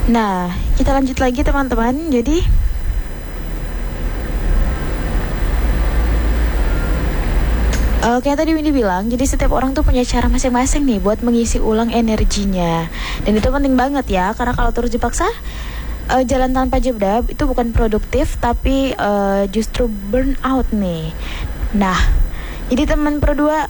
Nah, kita lanjut lagi teman-teman. Jadi kayak tadi Windy bilang, jadi setiap orang tuh punya cara masing-masing nih buat mengisi ulang energinya. Dan itu penting banget ya, karena kalau terus dipaksa jalan tanpa jeda itu bukan produktif, tapi justru burn out nih. Nah, jadi teman Pro 2,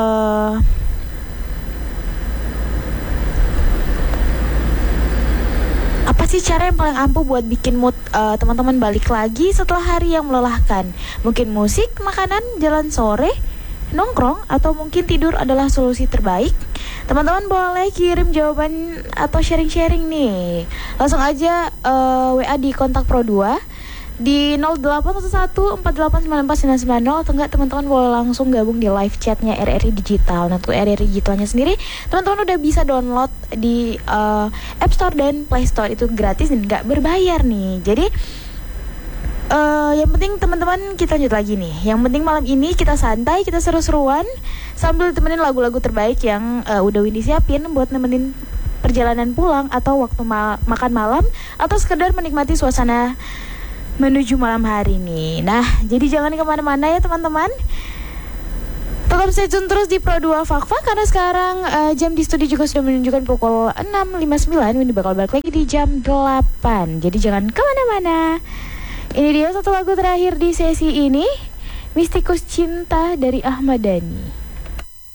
apa sih cara yang paling ampuh buat bikin mood teman-teman balik lagi setelah hari yang melelahkan? Mungkin musik, makanan, jalan sore, nongkrong, atau mungkin tidur adalah solusi terbaik? Teman-teman boleh kirim jawaban atau sharing-sharing nih. Langsung aja WA di kontak Pro 2 di 081148949990, atau enggak teman-teman boleh langsung gabung di live chatnya RRI Digital. Nah, untuk RRI Digitalnya sendiri teman-teman udah bisa download di App Store dan Play Store, itu gratis dan nggak berbayar nih. Jadi yang penting teman-teman kita lanjut lagi nih. Yang penting malam ini kita santai, kita seru-seruan sambil temenin lagu-lagu terbaik yang udah Windy siapin buat nemenin perjalanan pulang atau waktu makan malam, atau sekedar menikmati suasana menuju malam hari nih. Nah, jadi jangan kemana-mana ya teman-teman. Tetap stay tune terus di Pro 2 Fakfa, karena sekarang jam di studio juga sudah menunjukkan pukul 6.59. Windy bakal balik lagi di jam 8. Jadi jangan kemana-mana. Ini dia satu lagu terakhir di sesi ini, Mistikus Cinta dari Ahmad Dhani.